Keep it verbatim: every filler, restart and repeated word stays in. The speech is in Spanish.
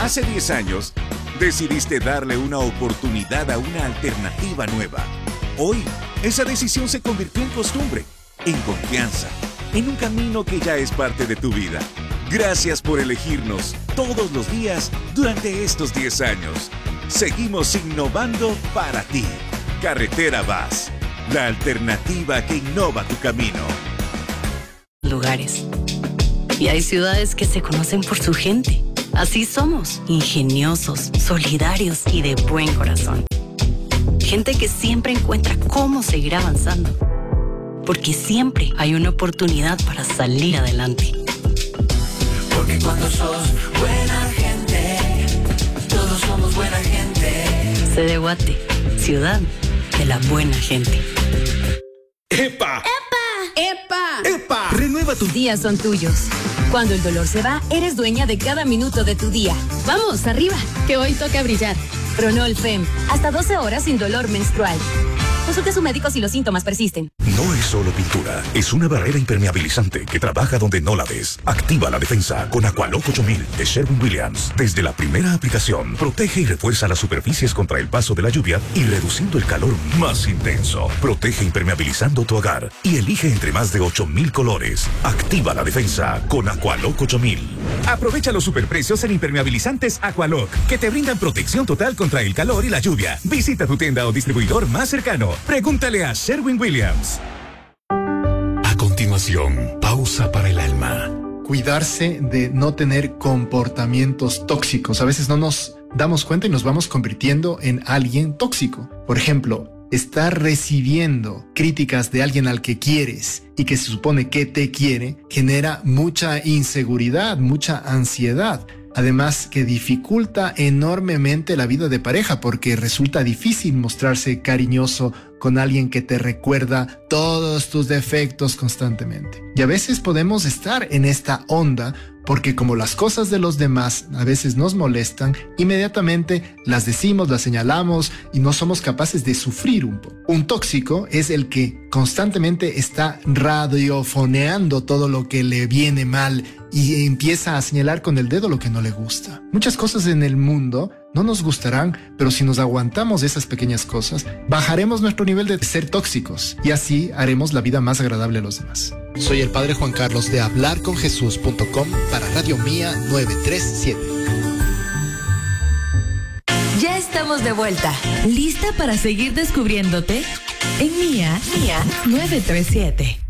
Hace diez años, decidiste darle una oportunidad a una alternativa nueva. Hoy, esa decisión se convirtió en costumbre, en confianza, en un camino que ya es parte de tu vida. Gracias por elegirnos todos los días durante estos diez años. Seguimos innovando para ti. Carretera Vaz, la alternativa que innova tu camino. Lugares. Y hay ciudades que se conocen por su gente. Así somos, ingeniosos, solidarios y de buen corazón. Gente que siempre encuentra cómo seguir avanzando. Porque siempre hay una oportunidad para salir adelante. Porque cuando sos buena gente, todos somos buena gente. C D Guate, ciudad de la buena gente. ¡Epa! ¡Epa! ¡Epa! ¡Epa! Renueva tus días son tuyos. Cuando el dolor se va, eres dueña de cada minuto de tu día. Vamos, arriba, que hoy toca brillar. Pronol Fem, hasta doce horas sin dolor menstrual. Consulte a su médico si los síntomas persisten. No es solo pintura, es una barrera impermeabilizante que trabaja donde no la ves. Activa la defensa con Aqualock ocho mil de Sherwin-Williams. Desde la primera aplicación, protege y refuerza las superficies contra el paso de la lluvia y reduciendo el calor más intenso. Protege impermeabilizando tu hogar y elige entre más de ocho mil colores. Activa la defensa con Aqualock ocho mil. Aprovecha los superprecios en impermeabilizantes Aqualock, que te brindan protección total contra el calor y la lluvia. Visita tu tienda o distribuidor más cercano. Pregúntale a Sherwin-Williams. A continuación, pausa para el alma. Cuidarse de no tener comportamientos tóxicos. A veces no nos damos cuenta y nos vamos convirtiendo en alguien tóxico. Por ejemplo, estar recibiendo críticas de alguien al que quieres y que se supone que te quiere genera mucha inseguridad, mucha ansiedad. Además que dificulta enormemente la vida de pareja porque resulta difícil mostrarse cariñoso con alguien que te recuerda todos tus defectos constantemente. Y a veces podemos estar en esta onda porque como las cosas de los demás a veces nos molestan, inmediatamente las decimos, las señalamos y no somos capaces de sufrir un poco. Un tóxico es el que constantemente está radiofoneando todo lo que le viene mal y empieza a señalar con el dedo lo que no le gusta. Muchas cosas en el mundo no nos gustarán, pero si nos aguantamos esas pequeñas cosas, bajaremos nuestro nivel de ser tóxicos y así haremos la vida más agradable a los demás. Soy el Padre Juan Carlos de hablar con jesús punto com para Radio Mía novecientos treinta y siete. Ya estamos de vuelta. ¿Lista para seguir descubriéndote? En Mía, Mía novecientos treinta y siete.